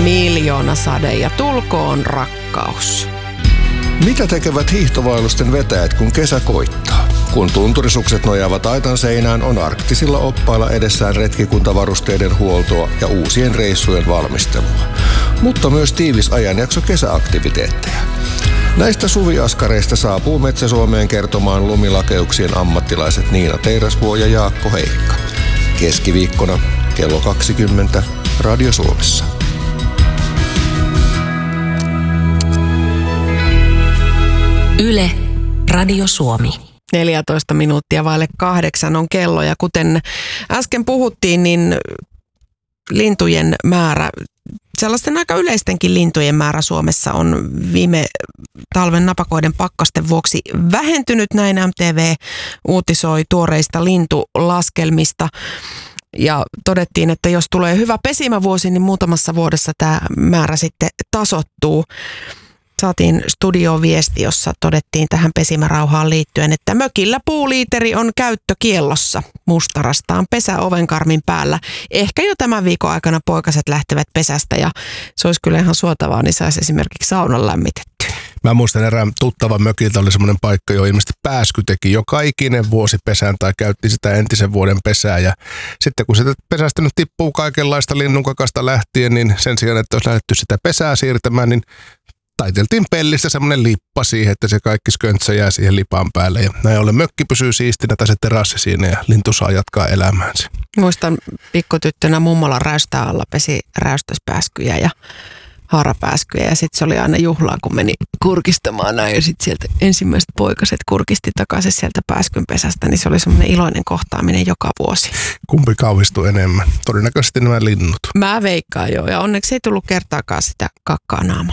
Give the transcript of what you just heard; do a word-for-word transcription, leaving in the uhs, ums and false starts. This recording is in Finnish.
Miljoona sade ja tulkoon rakkaus. Mitä tekevät hiihtovaellusten vetäjät, kun kesä koittaa? Kun tunturisukset nojaavat aitan seinään, on arktisilla oppailla edessään retkikuntavarusteiden huoltoa ja uusien reissujen valmistelua. Mutta myös tiivis ajanjakso kesäaktiviteetteja. Näistä suviaskareista saapuu Metsä-Suomeen kertomaan lumilakeuksien ammattilaiset Niina Teirasvuo ja Jaakko Heikka. Keskiviikkona kello kaksikymmentä Radio Suomessa. Yle, Radio Suomi. neljätoista minuuttia vaille kahdeksan on kello ja kuten äsken puhuttiin, niin lintujen määrä, sellaisten aika yleistenkin lintujen määrä Suomessa on viime talven napakoiden pakkasten vuoksi vähentynyt. Näin M T V uutisoi tuoreista lintulaskelmista. Ja todettiin, että jos tulee hyvä pesimävuosi, niin muutamassa vuodessa tämä määrä sitten tasoittuu. Saatiin studioviesti, jossa todettiin tähän pesimärauhaan liittyen, että mökillä puuliiteri on käyttökiellossa. Mustarastaan pesä ovenkarmin päällä. Ehkä jo tämän viikon aikana poikaset lähtevät pesästä ja se olisi kyllä ihan suotavaa, niin saisi esimerkiksi saunan lämmitettyä. Mä muistan erään tuttavan mökiltä oli semmoinen paikka, jo ilmeisesti pääsky teki joka ikinen vuosi pesään tai käytti sitä entisen vuoden pesää. Ja sitten kun sitä pesästä nyt tippuu kaikenlaista linnunkakasta lähtien, niin sen sijaan, että olisi lähdetty sitä pesää siirtämään, niin taiteltiin pellistä semmoinen lippa siihen, että se kaikki sköntsä jää siihen lipan päälle. Ja näin ollen mökki pysyy siistinä tai se terassi siinä ja lintu saa jatkaa elämäänsä. Muistan pikkutyttönä mummolan räystää alla pesi räystöspääskyjä ja haarapääskyjä. Ja sitten se oli aina juhlaa, kun meni kurkistamaan näin. Ja sitten sieltä ensimmäiset poikaset kurkisti takaisin sieltä pääskynpesästä. Niin se oli semmoinen iloinen kohtaaminen joka vuosi. Kumpi kauhistui enemmän? Todennäköisesti nämä linnut. Mä veikkaan joo. Ja onneksi ei tullut kertaakaan sitä kakkaa naamalle.